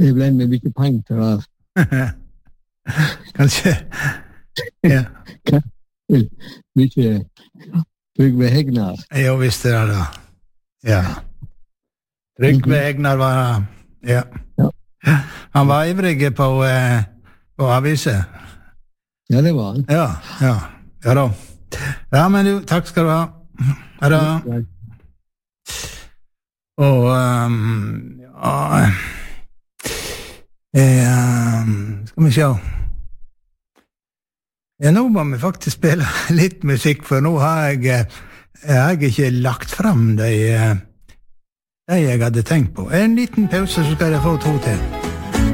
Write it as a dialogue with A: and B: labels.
A: Det ble med mye penger til det.
B: Kanskje. Ja.
A: Mye Trygve Hegnar.
B: Ja, visst det da. Ja. Trygve Hegnar var, ja. Han var ivrig på aviser.
A: Ja, det var han.
B: Ja da. Ja, men du, takk skal du ha. Ha det. Og, skal vi se. Ja, nå må vi faktisk spille litt musikk, for nå har jeg ikke lagt frem de jeg hadde tenkt på. En liten pause, så skal jeg få 2 til.